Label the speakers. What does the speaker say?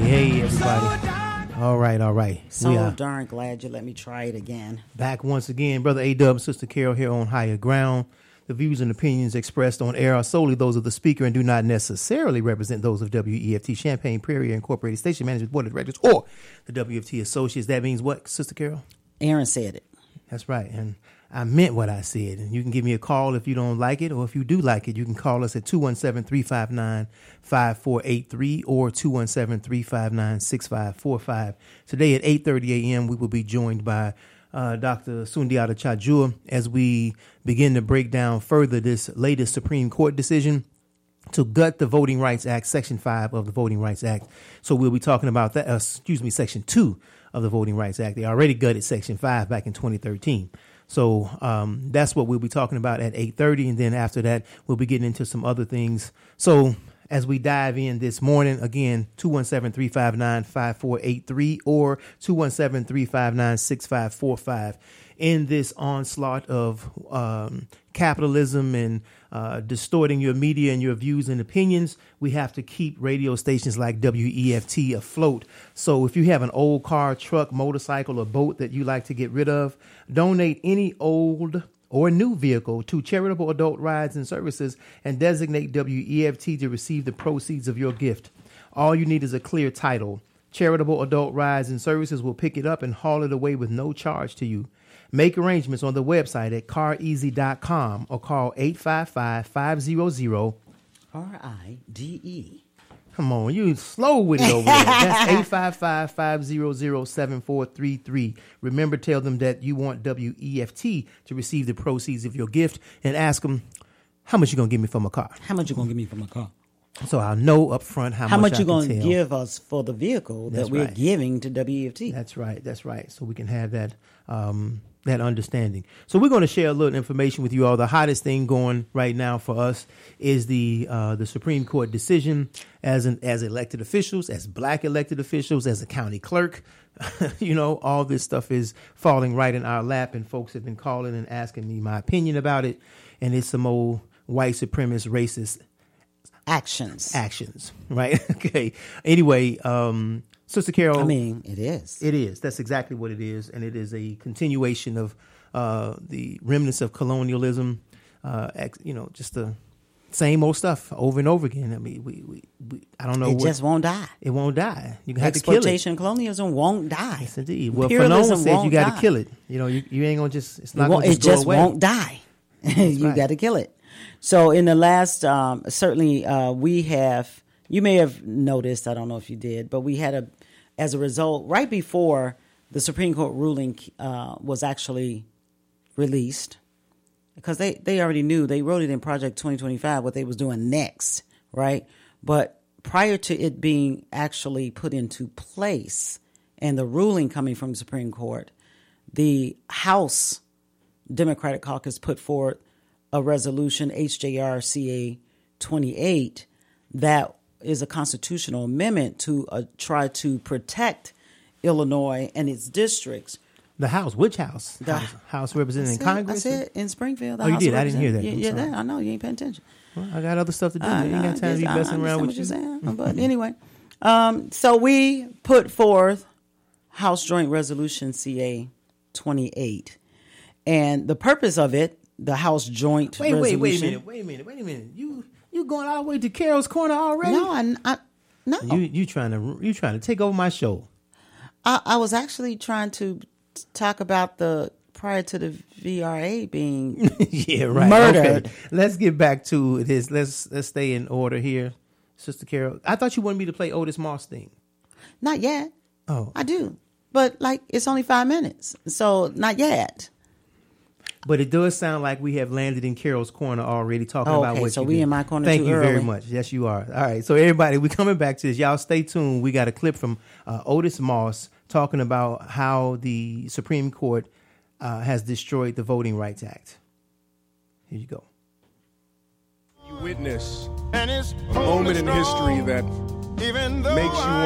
Speaker 1: Hey, everybody. All right.
Speaker 2: So darn glad you let me try it again.
Speaker 1: Back once again. Brother A-Dub, Sister Carol here on Higher Ground. The views and opinions expressed on air are solely those of the speaker and do not necessarily represent those of WEFT Champaign Prairie Incorporated Station Management Board of Directors or the WFT Associates. That means what, Sister Carol?
Speaker 2: Aaron said it.
Speaker 1: That's right. And I meant what I said. And you can give me a call if you don't like it, or if you do like it, you can call us at 217-359-5483 or 217-359-6545. Today at 8:30 a.m., we will be joined by Dr. Sundiata Chajua as we begin to break down further this latest Supreme Court decision to gut the Voting Rights Act, Section 5 of the Voting Rights Act. So we'll be talking about that, Section 2 of the Voting Rights Act. They already gutted Section 5 back in 2013. So that's what we'll be talking about at 8:30. And then after that, we'll be getting into some other things. So as we dive in this morning, again, 217-359-5483 or 217-359-6545. In this onslaught of capitalism and distorting your media and your views and opinions, we have to keep radio stations like WEFT afloat. So if you have an old car, truck, motorcycle, or boat that you like to get rid of, donate any old or new vehicle to Charitable Adult Rides and Services and designate WEFT to receive the proceeds of your gift. All you need is a clear title. Charitable Adult Rides and Services will pick it up and haul it away with no charge to you. Make arrangements on the website at careasy.com or call 855-500
Speaker 2: RIDE.
Speaker 1: Come on, you slow with it over there. That's 855-500-7433. Remember, tell them that you want WEFT to receive the proceeds of your gift and ask them, how much you going to give me for my car?
Speaker 2: How much you going to give me for my car?
Speaker 1: So I'll know up front how much
Speaker 2: you going to give us for the vehicle that we're giving to WEFT.
Speaker 1: That's right. So we can have that that understanding. So we're going to share a little information with you all. The hottest thing going right now for us is the Supreme Court decision as elected officials, as black elected officials, as a county clerk. All this stuff is falling right in our lap, and folks have been calling and asking me my opinion about it. And it's some old white supremacist, racist actions, right? Okay. Anyway, Sister Carol.
Speaker 2: I mean, it is.
Speaker 1: It is. That's exactly what it is. And it is a continuation of the remnants of colonialism, just the same old stuff over and over again. I mean, we I don't know.
Speaker 2: It just won't die.
Speaker 1: It won't die. You have to kill it.
Speaker 2: Exploitation, colonialism won't die.
Speaker 1: Yes, indeed. Well, Fanon said you got to kill it. You ain't going to just, it's not going to just go away.
Speaker 2: It just won't die. You got to kill it. So in the last, certainly we have, you may have noticed, I don't know if you did, but we had as a result, right before the Supreme Court ruling was actually released, because they already knew, they wrote it in Project 2025, what they was doing next, right? But prior to it being actually put into place and the ruling coming from the Supreme Court, the House Democratic Caucus put forward a resolution, HJR CA 28, that is a constitutional amendment to try to protect Illinois and its districts.
Speaker 1: The House? Which House? House representing Congress?
Speaker 2: I said in Springfield.
Speaker 1: You did? I didn't hear that.
Speaker 2: Yeah, I know. You ain't paying attention.
Speaker 1: Well, I got other stuff to do. You ain't got time to be messing around with you.
Speaker 2: But anyway, so we put forth House Joint Resolution CA 28. And the purpose of it, the House Joint Resolution.
Speaker 1: Wait a minute. You going all the way to Carol's Corner already?
Speaker 2: No, no.
Speaker 1: You trying to take over my show?
Speaker 2: I was actually trying to talk about prior to the VRA being murdered.
Speaker 1: Okay. Let's get back to this. Let's stay in order here, Sister Carol. I thought you wanted me to play Otis Moss thing.
Speaker 2: Not yet.
Speaker 1: Oh,
Speaker 2: I do, but it's only 5 minutes, so not yet.
Speaker 1: But it does sound like we have landed in Carol's Corner already, talking about what
Speaker 2: so
Speaker 1: you
Speaker 2: we
Speaker 1: did.
Speaker 2: in my corner
Speaker 1: Thank
Speaker 2: too
Speaker 1: you
Speaker 2: early.
Speaker 1: very much. Yes, you are. All right. So everybody, we're coming back to this. Y'all stay tuned. We got a clip from Otis Moss talking about how the Supreme Court has destroyed the Voting Rights Act. Here you go.
Speaker 3: You witness a moment in history that makes you